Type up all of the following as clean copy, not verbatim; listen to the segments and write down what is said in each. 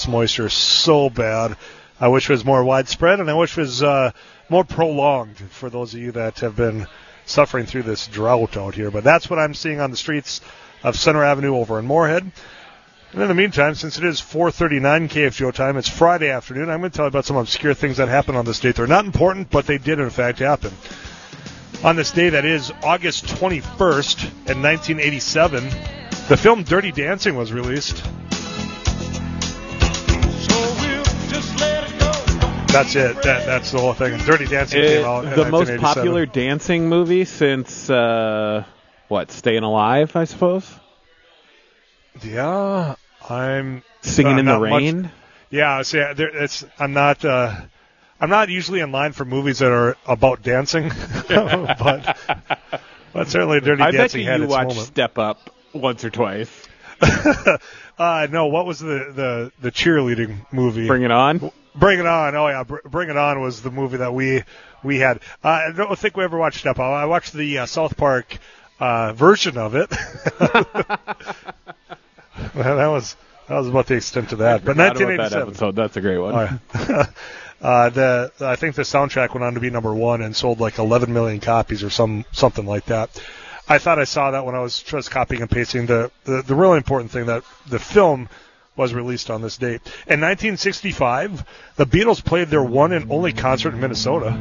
moisture so bad. I wish it was more widespread, and I wish it was more prolonged for those of you that have been suffering through this drought out here. But that's what I'm seeing on the streets of Center Avenue over in Moorhead. And in the meantime, since it is 4:39 KFGO time, it's Friday afternoon, I'm going to tell you about some obscure things that happened on this date. They're not important, but they did in fact happen. On this day that is August 21st in 1987, the film Dirty Dancing was released. That's it. That's the whole thing. Dirty Dancing came out in 1987. The most popular dancing movie since, Staying Alive, I suppose? Yeah, I'm... Singing in the Rain? Much, yeah, see, I'm not usually in line for movies that are about dancing, but certainly Dirty Dancing had its moment. I bet you watched Step Up once or twice. No, what was the cheerleading movie? Bring It On? Bring It On. Oh, yeah. Bring It On was the movie that we had. I don't think we ever watched Step Up. I watched the South Park version of it. That was about the extent of that. But 1987. That episode. That's a great one. Oh, yeah. I think the soundtrack went on to be number one and sold like 11 million copies or something like that. I thought I saw that when I was just copying and pasting. The really important thing that the film was released on this date. In 1965, the Beatles played their one and only concert in Minnesota.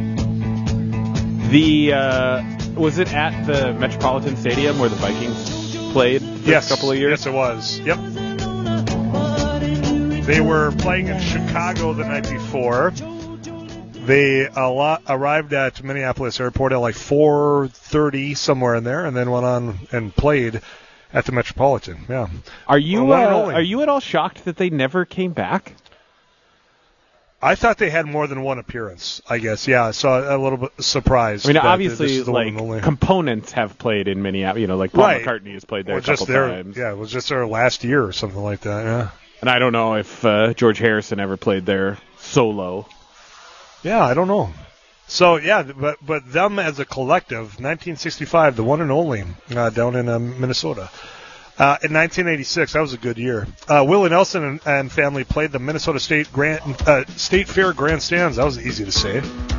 Was it at the Metropolitan Stadium where the Vikings played for a couple of years? Yes, it was. Yep. They were playing in Chicago the night before. They arrived at Minneapolis Airport at like 4:30, somewhere in there, and then went on and played at the Metropolitan. Yeah. Are you at all shocked that they never came back? I thought they had more than one appearance, I guess. Yeah, so a little bit surprised. I mean, obviously, components have played in Minneapolis. Like Paul McCartney has played there a couple times. Yeah, it was just their last year or something like that. Yeah. And I don't know if George Harrison ever played there solo. Yeah, I don't know. So, yeah, but them as a collective, 1965, the one and only, down in Minnesota. In 1986, that was a good year. Willie Nelson and family played the Minnesota State Fair grandstands. That was easy to say.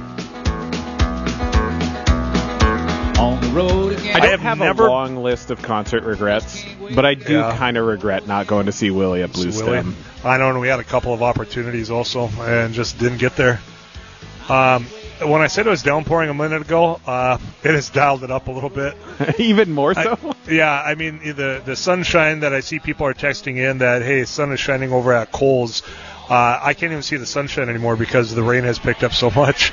On the road again. I don't have a long list of concert regrets, but I do kind of regret not going to see Willie at Blue Stem. I know, and we had a couple of opportunities also, and just didn't get there. When I said it was downpouring a minute ago, it has dialed it up a little bit. Even more so? I mean, the sunshine that I see people are texting in that, hey, sun is shining over at Kohl's. I can't even see the sunshine anymore because the rain has picked up so much.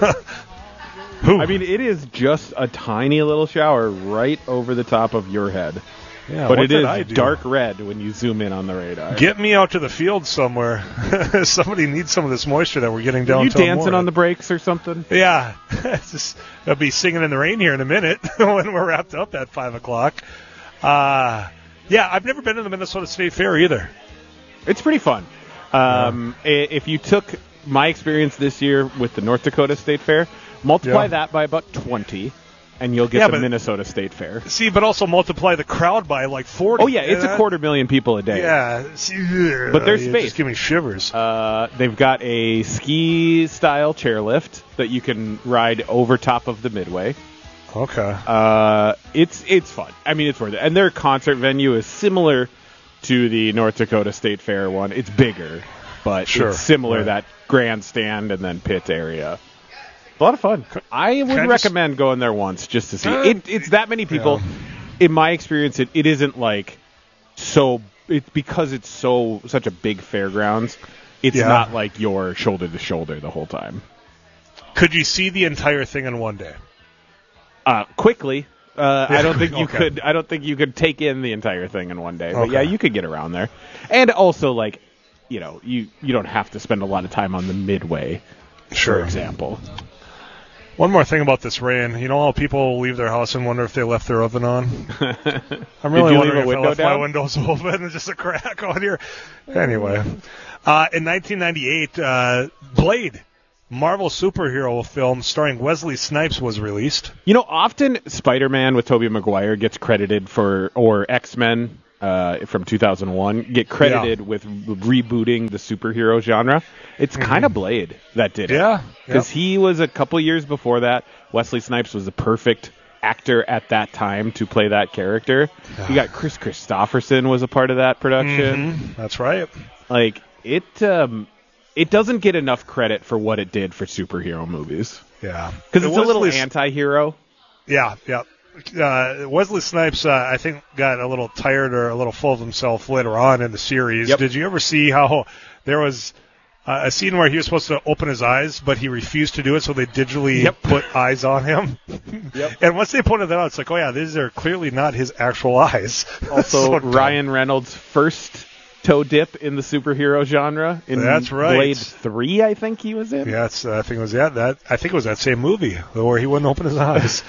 I mean, it is just a tiny little shower right over the top of your head. Yeah, but it is dark red when you zoom in on the radar. Get me out to the field somewhere. Somebody needs some of this moisture that we're getting downtown. Are you dancing on the breaks or something? Yeah. I'll be singing in the rain here in a minute when we're wrapped up at 5 o'clock. I've never been to the Minnesota State Fair either. It's pretty fun. If you took my experience this year with the North Dakota State Fair, multiply that by about 20, and you'll get the Minnesota State Fair. See, but also multiply the crowd by like 40. Oh, yeah, it's 250,000 people a day. Yeah. But there's space. Just give me shivers. They've got a ski-style chairlift that you can ride over top of the Midway. Okay. It's fun. I mean, it's worth it. And their concert venue is similar to the North Dakota State Fair one. It's bigger, but it's similar, that grandstand and then pit area. A lot of fun. I would recommend going there once just to see. It's that many people. Yeah. In my experience, it isn't like so. It's because it's such a big fairgrounds. It's not like you're shoulder to shoulder the whole time. Could you see the entire thing in one day? Quickly. I don't think you could. I don't think you could take in the entire thing in one day. But yeah, you could get around there. And also, like, you don't have to spend a lot of time on the Midway, for example. One more thing about this rain. You know how people leave their house and wonder if they left their oven on? I'm really wondering if I left my windows open and just a crack on here. Anyway. In 1998, Blade, Marvel superhero film starring Wesley Snipes, was released. You know, often Spider-Man with Tobey Maguire gets credited for, or X-Men from 2001 get credited with rebooting the superhero genre. It's kind of Blade that did it. Yeah. Because he was a couple years before that. Wesley Snipes was the perfect actor at that time to play that character. You got Chris Christopherson was a part of that production. Mm-hmm. That's right. Like, it doesn't get enough credit for what it did for superhero movies. Yeah. Because it's a little anti-hero. Yeah. Wesley Snipes, I think, got a little tired or a little full of himself later on in the series. Did you ever see how there was a scene where he was supposed to open his eyes, but he refused to do it, so they digitally put eyes on him? And once they pointed that out, it's like, oh yeah, these are clearly not his actual eyes. Also, Ryan Reynolds' first toe dip in the superhero genre in Blade 3, I think he was in. Yeah, I think it was that same movie where he wouldn't open his eyes.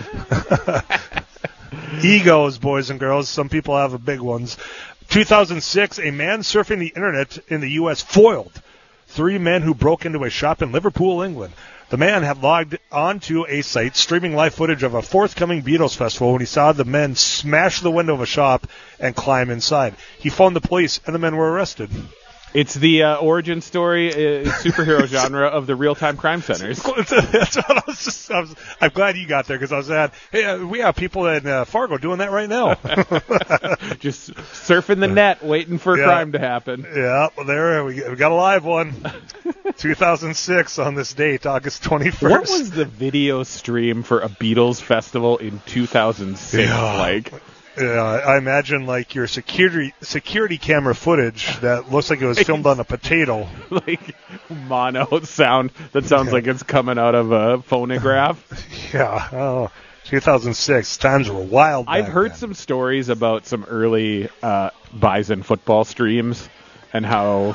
Egos, boys and girls. Some people have big ones. 2006, a man surfing the internet in the U.S. foiled 3 men who broke into a shop in Liverpool, England. The man had logged onto a site streaming live footage of a forthcoming Beatles festival when he saw the men smash the window of a shop and climb inside. He phoned the police, and the men were arrested. It's the origin story, superhero genre of the real-time crime centers. That's what I'm glad you got there, because I was at, hey, we have people in Fargo doing that right now. Just surfing the net, waiting for crime to happen. Yeah, well, there we got a live one. 2006 on this date, August 21st. What was the video stream for a Beatles festival in 2006 like? Yeah, I imagine like your security camera footage that looks like it was filmed on a potato. Like mono sound that sounds like it's coming out of a phonograph. Yeah. Oh, 2006. Times were wild. I've heard some stories about some early Bison football streams and how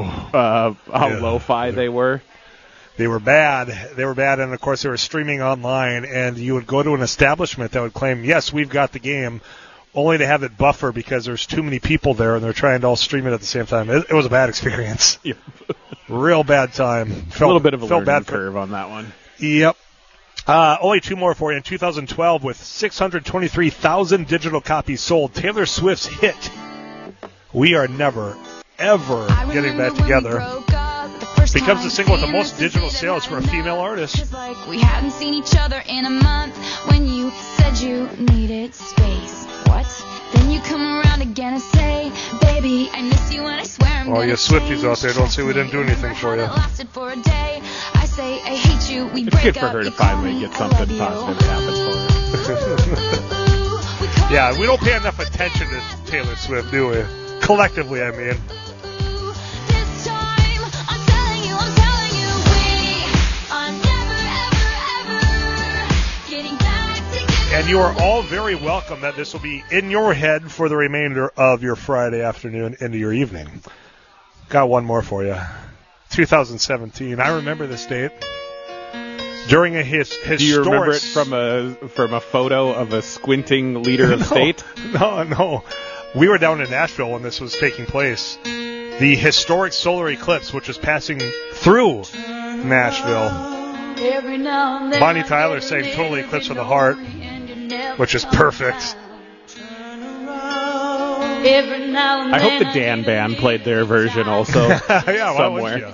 lo-fi they were. They were bad, and of course they were streaming online, and you would go to an establishment that would claim, yes, we've got the game, only to have it buffer because there's too many people there, and they're trying to all stream it at the same time. It was a bad experience. Yep. Real bad time. A little bit of a learning curve on that one. Yep. Only 2 more for you. In 2012, with 623,000 digital copies sold, Taylor Swift's hit, We Are Never, Ever Getting Back Together, becomes the single with the most digital sales for a female artist. Like we hadn't seen each other in a month when you said you needed space. What? Then you come around again and say, baby, I miss you and I swear I'm all you Swifties out there, don't say we didn't do anything for you. I say I hate you. We it's good for her to finally get something positive to happen for her. Yeah, we don't pay enough attention to Taylor Swift, do we? Collectively, I mean. And you are all very welcome that this will be in your head for the remainder of your Friday afternoon into your evening. Got one more for you. 2017. I remember this date. During a historic... Do you remember it from a photo of a squinting leader of state? No. We were down in Nashville when this was taking place. The historic solar eclipse, which was passing through Nashville. Bonnie Tyler sang Total Eclipse of the Heart, which is perfect. I hope the Dan Band played their version also. Yeah, somewhere.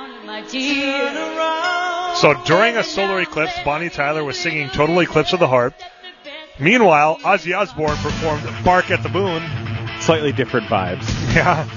So during a solar eclipse, Bonnie Tyler was singing Total Eclipse of the Heart. Meanwhile, Ozzy Osbourne performed Bark at the Moon. Slightly different vibes. Yeah.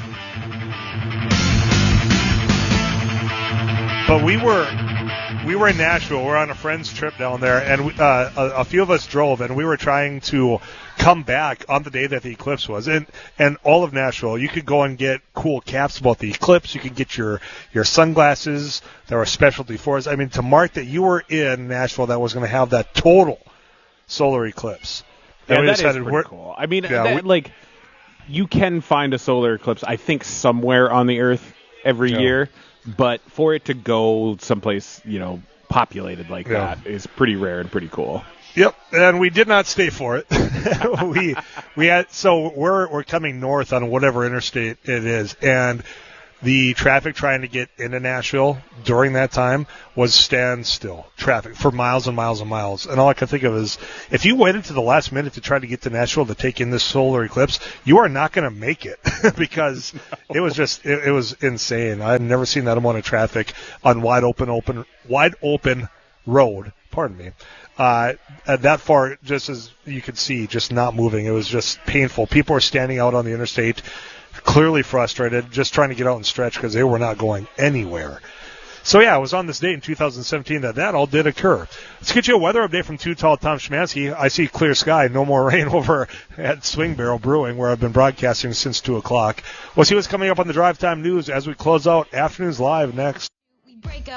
But we were in Nashville. We're on a friend's trip down there, and a few of us drove, and we were trying to come back on the day that the eclipse was. And all of Nashville, you could go and get cool caps about the eclipse. You could get your sunglasses. There were specialty for us. I mean, to mark that you were in Nashville that was going to have that total solar eclipse. Yeah, that is pretty cool. I mean, you can find a solar eclipse, I think, somewhere on the Earth every year. But for it to go someplace, populated like that is pretty rare and pretty cool. Yep, and we did not stay for it. we're coming north on whatever interstate it is, and the traffic trying to get into Nashville during that time was standstill traffic for miles and miles and miles. And all I could think of is, if you waited to the last minute to try to get to Nashville to take in this solar eclipse, you are not going to make it because it was just, it was insane. I've never seen that amount of traffic on wide open road. Pardon me. That far, just as you could see, just not moving. It was just painful. People were standing out on the interstate, clearly frustrated, just trying to get out and stretch because they were not going anywhere. So, yeah, it was on this date in 2017 that all did occur. Let's get you a weather update from Too Tall Tom Szymanski. I see clear sky, no more rain over at Swing Barrel Brewing, where I've been broadcasting since 2 o'clock. We'll see what's coming up on the Drive Time News as we close out Afternoons Live next.